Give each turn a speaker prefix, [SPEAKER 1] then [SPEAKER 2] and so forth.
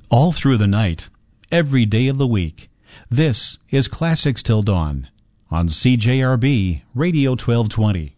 [SPEAKER 1] all through the night, every day of the week. This is Classics Till Dawn on CJRB Radio 1220.